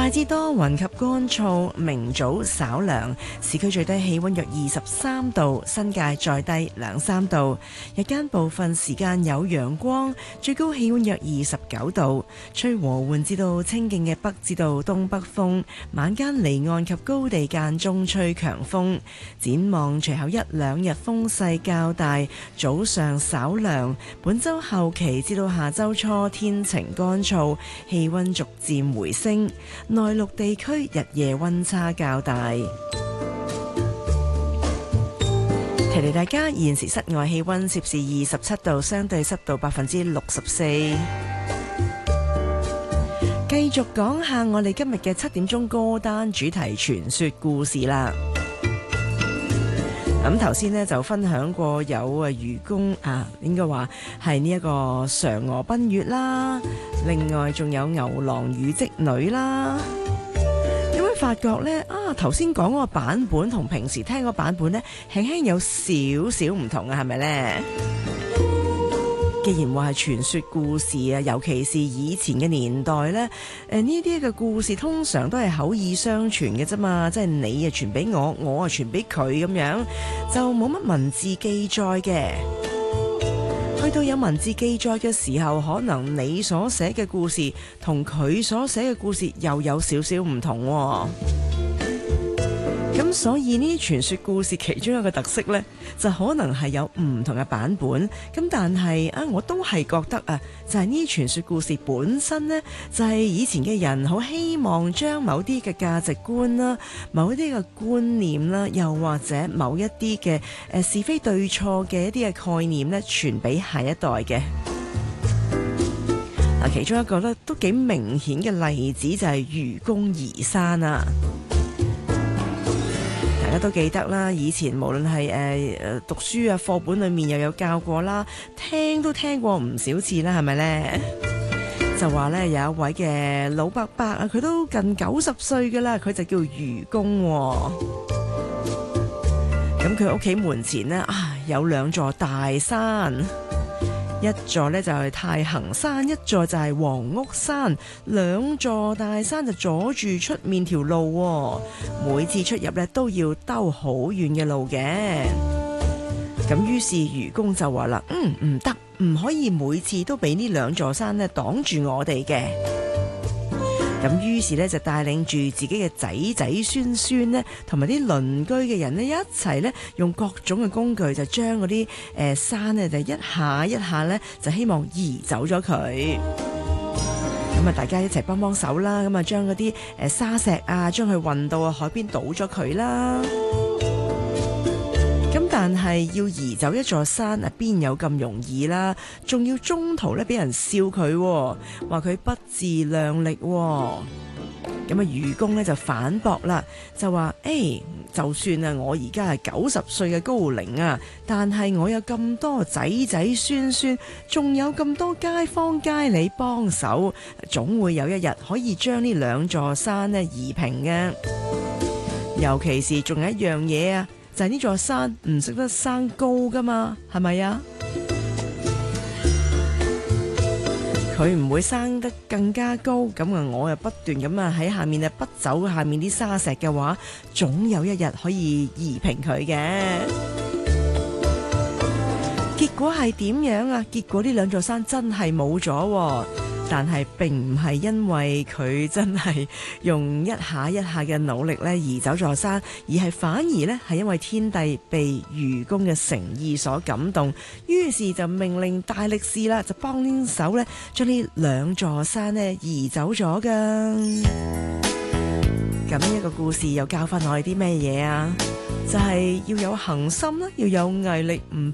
大致多雲及乾燥，明早稍涼，市區最低氣溫約23度，新界再低2-3度。日間部分時間有陽光，最高氣溫約29度，吹和緩至到清勁嘅北至到東北風，晚間離岸及高地間中吹強風。展望隨後1-2日風勢較大，早上稍涼，本週後期至到下週初天晴乾燥，氣溫逐漸回升。內陸地區日夜溫差較大。提提大家，現時室外氣溫攝氏27度，相對濕度64%。繼續講下我哋今日嘅7點鐘歌單主題傳說故事啦。咁頭先呢就分享過有愚公應該話係呢一個嫦娥奔月啦，另外仲有牛郎與織女啦。你會發覺呢，頭先講嗰個版本同平時聽嗰個版本呢，輕輕有少少唔同啊，係咪呢？既然話係傳說故事啊，尤其是以前嘅年代呢，呢啲嘅故事通常都係口耳相傳嘅啫嘛，即係你啊傳俾我，我啊傳俾佢咁樣，就冇乜文字記載嘅。去到有文字記載嘅時候，可能你所寫嘅故事同佢所寫嘅故事又有少少唔同喎。咁所以呢啲傳說故事其中一個特色呢，就可能係有唔同嘅版本。咁但係我都係覺得就係呢啲傳說故事本身呢，就係以前嘅人好希望將某啲嘅價值觀啦、某一啲嘅觀念啦，又或者某一啲嘅是非對錯嘅一啲嘅概念呢，傳俾下一代嘅。嗱，其中一個呢都幾明顯嘅例子就係愚公移山啊！大家都記得啦，以前無論係讀書啊，課本裏面又有教過啦，聽都聽過唔少次啦，係咪呢？就話呢，有一位嘅老伯伯啊，佢都近90歲㗎啦，佢就叫愚公喎。咁佢屋企門前呢，有2座大山。一座呢就係太行山，一座就係黃屋山，2座大山就阻住出面條路，每次出入呢都要兜好遠嘅路嘅。咁於是愚公就話啦，唔得，唔可以每次都俾呢2座山呢擋住我哋嘅。咁於是咧就帶領住自己嘅仔仔孫孫呢，同埋啲鄰居嘅人呢，一齊呢，用各種嘅工具就將嗰啲山呢，就一下一下呢，就希望移走咗佢。咁啊，大家一齊幫幫手啦，咁啊將嗰啲沙石啊，將佢運到海邊倒咗佢啦。咁但係要移走一座山啊，邊有咁容易啦？仲要中途咧俾人笑佢，話佢不自量力。咁啊，愚公咧就反駁啦，就話就算啊，我而家係90歲嘅高齡啊，但係我有咁多仔仔孫孫，仲有咁多街坊街里幫手，總會有一日可以將呢2座山呢移平嘅。尤其是仲有一樣嘢啊，就係呢座山唔識得生高噶嘛，係咪啊？佢唔會生得更加高，咁啊我又不斷咁啊喺下面啊不走下面啲沙石嘅話，總有一日可以移平佢嘅。結果係點樣啊？結果呢2座山真係冇咗。但係並唔係因為佢真係用一下一下嘅努力咧移走座山，而係反而咧係因為天帝被愚公嘅誠意所感動，於是就命令大力士啦，就幫手咧將呢2座山咧移走咗噶。咁一個故事又教翻我哋啲咩嘢啊？就係要有恆心啦，要有毅力，唔